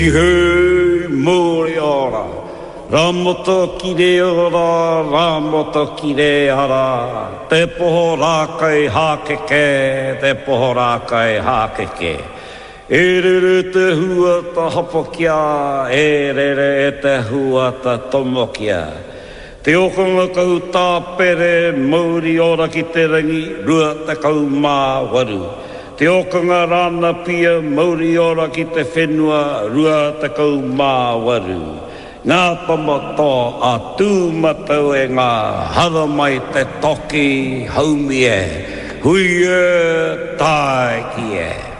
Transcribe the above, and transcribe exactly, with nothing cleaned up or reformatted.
He muri ora, ramoto kire ora, ramoto kire ara, te poho rākai hākeke, te poho rākai hākeke. E rere te hua ta hapokia, e rere e te hua ta tomokia. Te okonga kau tāpere, mauri ora ki te rangi, rua te kau mā waru. Te okonga rāna pia, mauri ora ki te whenua, rua te kau mā waru. Ngā pamato a tūmatau e ngā hara mai te toki haumi e, hui e, tae ki e.